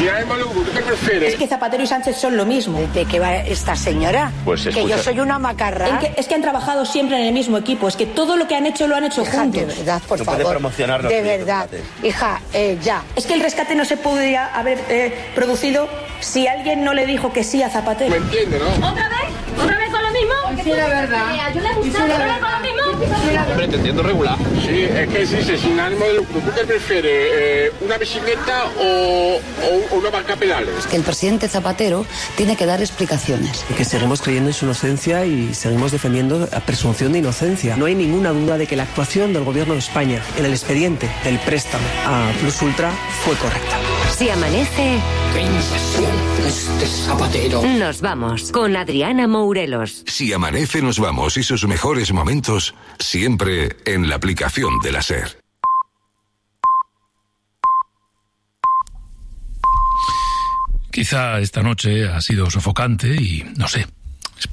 sin ánimo de lucro, ¿tú qué prefieres? Es que Zapatero y Sánchez son lo mismo. ¿De qué va esta señora? Pues que escucha. yo soy una macarra. Es que han trabajado siempre en el mismo equipo. Es que todo lo que han hecho lo han hecho Hija, juntos. de verdad, por No favor. puede promocionarlo. De verdad. Hija, ya. Es que el rescate no se podría haber producido si alguien no le dijo que sí a Zapatero. ¿Me entiendes, no? ¿Otra vez? ¿Otra vez con lo mismo? Sí, la verdad. Yo le gusta, ¿otra vez con lo mismo? Hombre, te entiendo regular. Sí, es que dice sin ánimo de lucro, ¿tú qué prefieres? ¿Una bicicleta o una barca pedales? Que el presidente Zapatero tiene que dar explicaciones. Y que seguimos creyendo en su inocencia y seguimos defendiendo la presunción de inocencia. No hay ninguna duda de que la actuación del Gobierno de España en el expediente del préstamo a Plus Ultra fue correcta. Si amanece, ¡Qué impresión este Zapatero! nos vamos con Adriana Mourelos. Si amanece nos vamos y sus mejores momentos siempre en la aplicación de la SER. Quizá esta noche ha sido sofocante y, no sé,